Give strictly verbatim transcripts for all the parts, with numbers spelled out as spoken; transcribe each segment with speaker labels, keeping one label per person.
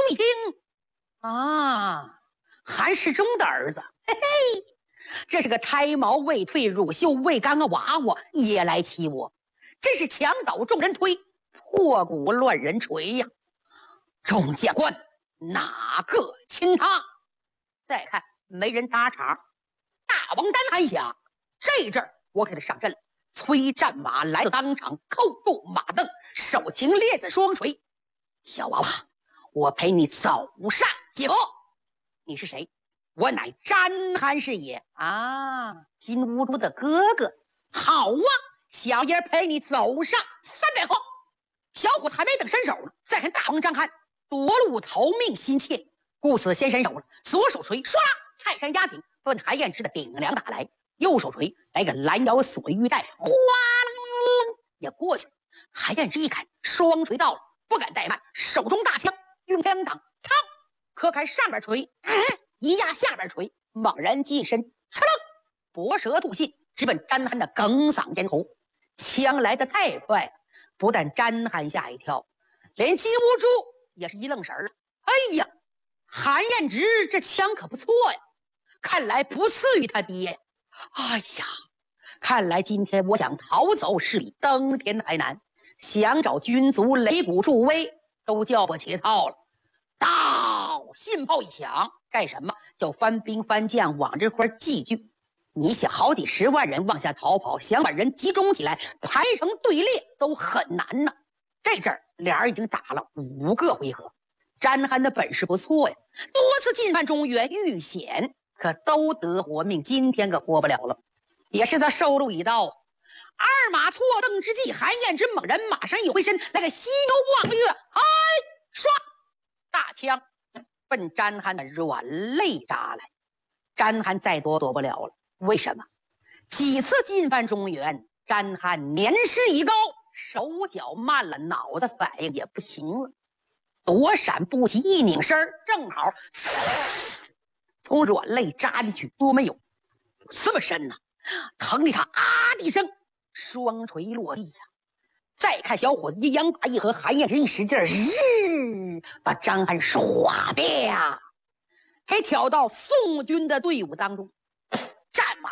Speaker 1: 一听，啊，韩世忠的儿子，嘿嘿，这是个胎毛未退、乳臭未干的娃娃，也来欺我，真是墙倒众人推，破鼓乱人锤呀！众将官哪个亲他？再看没人搭茬，大王丹寒下，这阵儿我给他上阵了。催战马来到当场，扣住马镫，手擎列子双锤。小娃娃，我陪你走上几合。你是谁？我乃詹憨是也啊，金兀术的哥哥。好啊，小爷陪你走上三百合。小伙子还没等伸手呢，再看大王张憨夺路逃命心切，故此先伸手了，左手锤唰啦，泰山压顶，奔韩燕之的顶梁打来。右手锤来个拦腰锁玉带，哗啦啦也过去了。韩燕之一看双锤到了，不敢怠慢，手中大枪用枪挡，操，磕开上边锤，哎，一压下边锤，猛然近身，哧楞，搏舌吐信，直奔詹憨的哽嗓咽喉。枪来得太快了，不但詹憨吓一跳，连金兀术也是一愣神了。哎呀，韩燕直这枪可不错呀，看来不次于他爹呀。哎呀，看来今天我想逃走是比登天还难，想找军卒擂鼓助威都叫不起套了。到信炮一响，干什么？叫翻兵翻将往这块聚聚。你想好几十万人往下逃跑，想把人集中起来排成队列都很难呢。这阵儿俩人已经打了五个回合，詹憨的本事不错呀，多次进犯中原遇险，可都得活命，今天可活不了了，也是他受禄已到。二马错蹬之际，韩燕之猛然马上一回身，来个西游望月，哎，唰，大枪奔詹憨的软肋扎来。詹憨再躲躲不了了，为什么？几次进犯中原，詹憨年事已高，手脚慢了，脑子反应也不行了，躲闪不及，一拧身正好从软肋扎进去，多没有这么深呢、啊？疼的他啊的一声，双锤落地呀、啊！再看小伙子一扬把一合，韩燕之一使劲，日把张翰唰的给挑到宋军的队伍当中，战马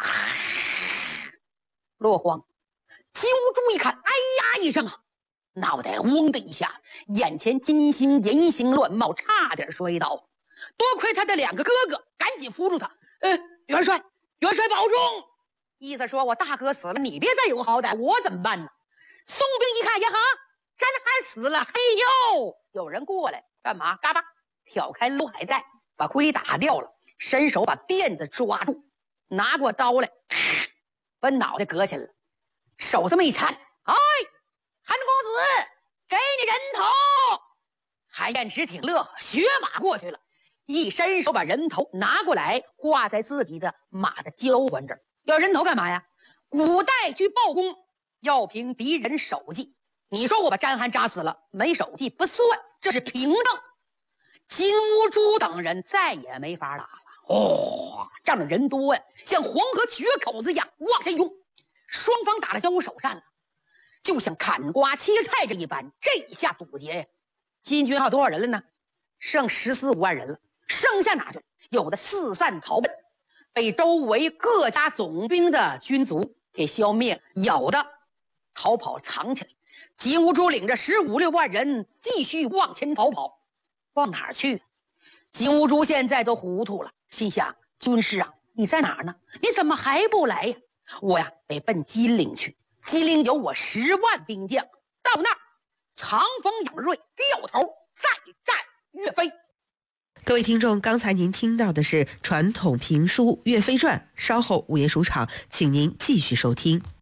Speaker 1: 落荒。金兀术一看，哎呀一声啊，脑袋嗡的一下，眼前金星银星乱冒，差点摔倒。多亏他的两个哥哥赶紧扶住他，呃，元帅，元帅保重。意思说我大哥死了，你别再有好歹，我怎么办呢？宋兵一看，呀哈，詹憨死了，嘿呦，有人过来干嘛？嘎巴挑开陆海带，把盔打掉了，伸手把辫子抓住，拿过刀来，把脑袋割下来了，手这么一缠，哎，韩公子，给你人头。韩燕直挺乐，学马过去了，一伸手把人头拿过来，挂在自己的马的交环这儿。要人头干嘛呀？古代去报功，要凭敌人手迹。你说我把詹憨扎死了，没手迹不算，这是凭证。金兀术等人再也没法打了。哦，仗着人多呀，像黄河决口子一样往下涌。双方打了交手战了，就像砍瓜切菜这一般。这一下堵截呀，金军还有多少人了呢？剩十四五万人了，剩下哪去了？有的四散逃奔，被周围各家总兵的军卒给消灭了，有的逃跑藏起来。金兀术领着十五六万人继续往前逃跑，往哪儿去？金兀术现在都糊涂了，心想：军师啊，你在哪儿呢？你怎么还不来呀？我呀，得奔金陵去。金陵有我十万兵将，到那儿藏锋养锐，掉头再战岳飞。
Speaker 2: 各位听众，刚才您听到的是传统评书《岳飞传》，稍后午夜书场，请您继续收听。